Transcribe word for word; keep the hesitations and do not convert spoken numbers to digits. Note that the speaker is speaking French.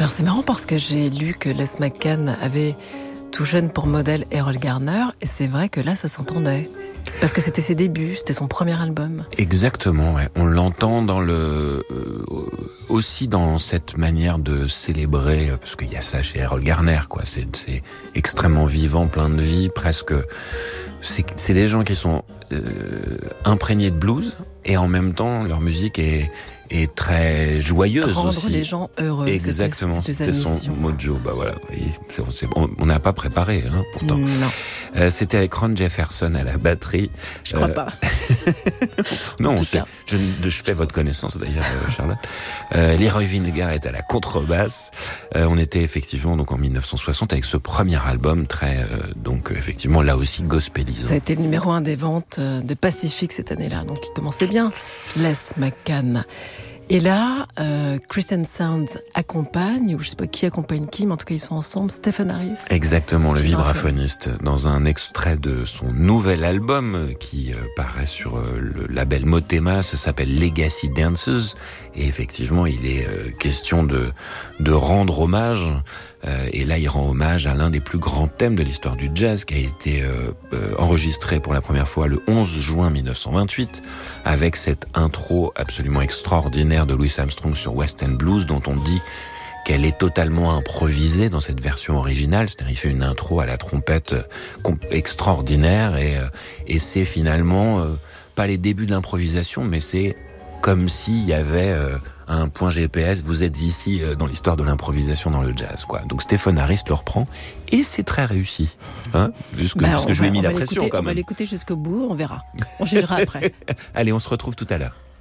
Alors c'est marrant parce que j'ai lu que Les McCann avait tout jeune pour modèle Errol Garner, et c'est vrai que là ça s'entendait. Parce que c'était ses débuts, c'était son premier album. Exactement, ouais. On l'entend dans le euh, aussi dans cette manière de célébrer, parce qu'il y a ça chez Errol Garner, quoi. C'est, c'est extrêmement vivant, plein de vie, presque. C'est, c'est des gens qui sont euh, imprégnés de blues et en même temps leur musique est est très joyeuse rendre aussi. Rendre les gens heureux. Exactement, c'était, c'était son mojo. Bah voilà, vous voyez, c'est, c'est, on n'a pas préparé, hein, pourtant. Non. Euh, c'était avec Ron Jefferson à la batterie. Je crois euh... pas. non, c'est, je, je fais je votre connaissance d'ailleurs, Charlotte. Euh, Leroy Vinnegar est à la contrebasse. Euh, on était effectivement donc en dix-neuf cent soixante avec ce premier album très, euh, donc effectivement là aussi gospelisant. Ça a été le numéro un des ventes de Pacific cette année-là, donc il commençait bien. Les McCann. Et là, euh, Christian Sounds accompagne, ou je sais pas qui accompagne qui, mais en tout cas ils sont ensemble, Stephen Harris. Exactement, le vibraphoniste, dans un extrait de son nouvel album qui euh, paraît sur euh, le label Motema, ça s'appelle Legacy Dances, et effectivement il est euh, question de, de rendre hommage, euh, et là il rend hommage à l'un des plus grands thèmes de l'histoire du jazz, qui a été euh, euh, enregistré pour la première fois le onze juin dix-neuf cent vingt-huit, avec cette intro absolument extraordinaire de Louis Armstrong sur West End Blues, dont on dit qu'elle est totalement improvisée dans cette version originale. C'est-à-dire, il fait une intro à la trompette extraordinaire, et, et c'est finalement euh, pas les débuts de l'improvisation, mais c'est comme s'il y avait euh, un point G P S, vous êtes ici euh, dans l'histoire de l'improvisation dans le jazz, quoi. Donc Stephen Harris le reprend, et c'est très réussi, hein, jusque, bah, parce que je lui ai mis la pression quand même. On va l'écouter jusqu'au bout, on verra. On jugera après. Allez, on se retrouve tout à l'heure.